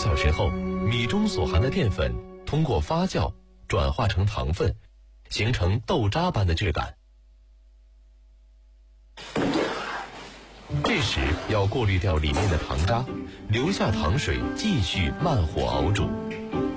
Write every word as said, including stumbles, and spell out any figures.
小时后，米中所含的淀粉通过发酵转化成糖分，形成豆渣般的质感。这时要过滤掉里面的糖渣，留下糖水继续慢火熬煮。